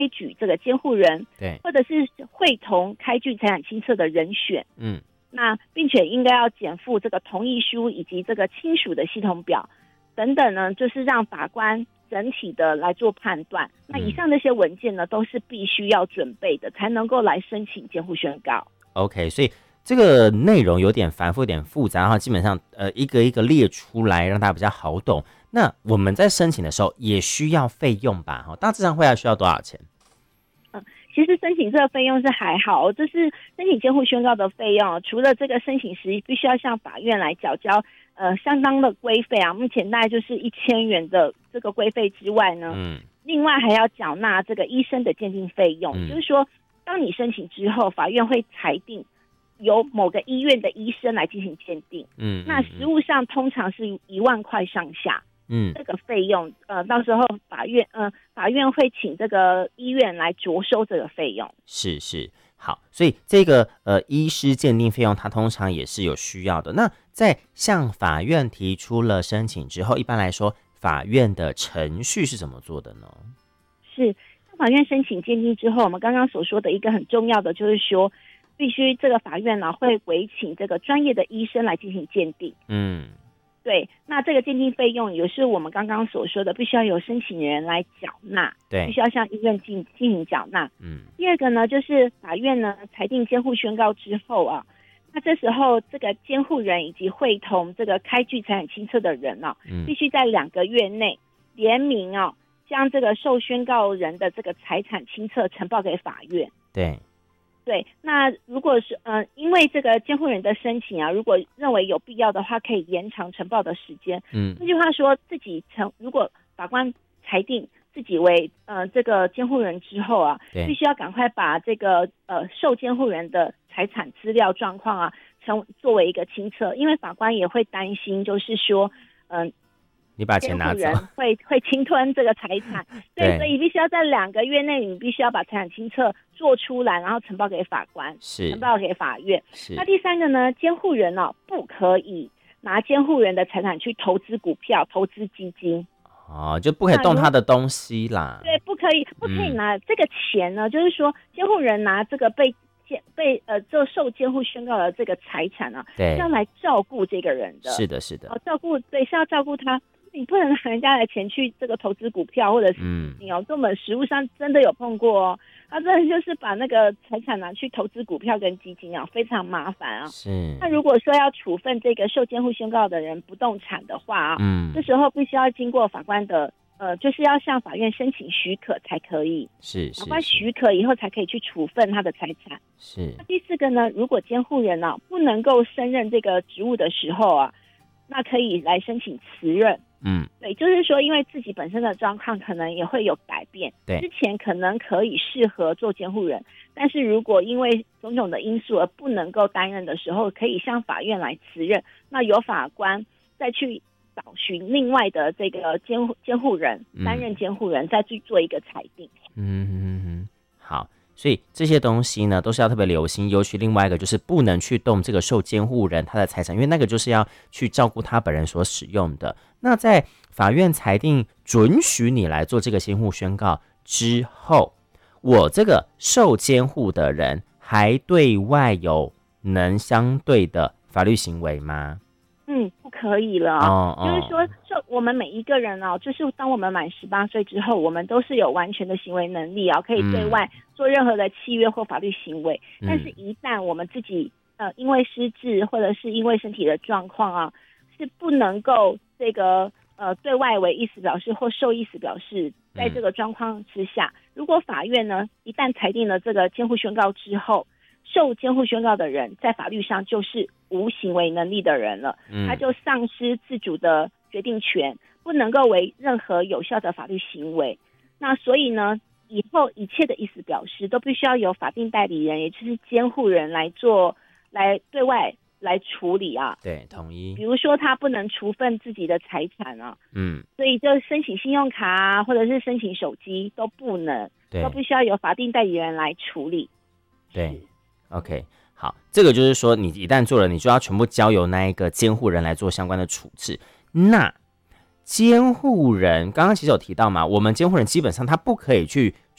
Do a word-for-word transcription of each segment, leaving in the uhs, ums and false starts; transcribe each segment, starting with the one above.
举这个监护人， 对， 或者是会同开具财产清册的人选， 嗯， 那并且应该要减负这个同意书以及这个亲属的系统表等等呢，就是让法官整体的来做判断。那以上这些文件呢，都是必须要准备的，才能够来申请监护宣告。 OK， 所以这个内容有点繁复，有点复杂，然后基本上呃一个一个列出来，让大家比较好懂。那我们在申请的时候也需要费用吧？哈，大致上会要需要多少钱？ 嗯，其实申请这个费用是还好，就是申请监护宣告的费用，除了这个申请时必须要向法院来缴交呃相当的规费啊，目前大概就是一千元的这个规费之外呢，嗯，另外还要缴纳这个医生的鉴定费用，嗯，就是说当你申请之后，法院会裁定由某个医院的医生来进行鉴定，嗯，那实务上通常是一万块上下。嗯，这个费用，呃，到时候法院，呃，法院会请这个医院来着收这个费用。 是是，好，所以这个呃医师鉴定费用，它通常也是有需要的。那在向法院提出了申请之后，一般来说，法院的程序是怎么做的呢？ 是向法院申请鉴定之后，我们刚刚所说的一个很重要的就是说，必须这个法院呢会委请这个专业的医生来进行鉴定。嗯。对，那这个鉴定费用也是我们刚刚所说的，必须要由申请人来缴纳，对，必须要向医院进进行缴纳。嗯，第二个呢，就是法院呢裁定监护宣告之后啊，那这时候这个监护人以及会同这个开具财产清册的人啊，嗯，必须在两个月内联名啊，将这个受宣告人的这个财产清册呈报给法院。 对。 对，那如果是呃，因为这个监护人的申请啊，如果认为有必要的话，可以延长呈报的时间。嗯，那句话说，自己成如果法官裁定自己为呃这个监护人之后啊，必须要赶快把这个呃受监护人的财产资料状况啊，成作为一个清册，因为法官也会担心，就是说，嗯、呃。 你把钱拿走， 监护人会会侵吞这个财产，对，所以必须要在两个月内，你必须要把财产清册做出来，然后呈报给法官， 是呈报给法院。是。那第三个呢，监护人哦，不可以拿监护人的财产去投资股票、投资基金， 哦，就不可以动他的东西啦。 对，不可以，不可以拿、嗯、这个钱呢，就是说监护人拿这个被被呃就受监护宣告的这个财产啊，对，是要来照顾这个人的。 是的，是的， 哦，照顾，对，是要照顾他。你不能拿人家的钱去这个投资股票，或者是你哦，这我们实务上真的有碰过哦。他真的就是把那个财产拿去投资股票跟基金啊，非常麻烦啊。是。那如果说要处分这个受监护宣告的人不动产的话啊，嗯，这时候必须要经过法官的呃，就是要向法院申请许可才可以。 是是。 法官许可以后才可以去处分他的财产。 是。 那第四个呢，如果监护人啊不能够胜任这个职务的时候啊，那可以来申请辞任。嗯，对，就是说，因为自己本身的状况可能也会有改变，对，之前可能可以适合做监护人，但是如果因为种种的因素而不能够担任的时候，可以向法院来辞任，那由法官再去找寻另外的这个监护监护人担任监护人，嗯，再去做一个裁定。 嗯嗯嗯，好。所以这些东西呢，都是要特别留心。尤其另外一个就是不能去动这个受监护人他的财产，因为那个就是要去照顾他本人所使用的。那在法院裁定准许你来做这个监护宣告之后，我这个受监护的人还对外有能相对的法律行为吗？ 嗯，不可以了。哦哦，就是说，就我们每一个人哦，就是当我们满十八岁之后，我们都是有完全的行为能力啊，可以对外做任何的契约或法律行为。嗯，但是，一旦我们自己呃因为失智或者是因为身体的状况啊，是不能够这个呃对外为意思表示或受意思表示，在这个状况之下，如果法院呢一旦裁定了这个监护宣告之后，受监护宣告的人在法律上就是无行为能力的人了，嗯，他就丧失自主的决定权，不能够为任何有效的法律行为。那所以呢，以后一切的意思表示都必须要由法定代理人，也就是监护人来做，来对外来处理啊。 对，同意。 比如说他不能处分自己的财产啊，嗯，所以就申请信用卡啊，或者是申请手机都不能，都必须要由法定代理人来处理。 对。OK， 好，这个就是说，你一旦做了，你就要全部交由那一个监护人来做相关的处置。那监护人刚刚其实有提到嘛，我们监护人基本上他不可以去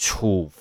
处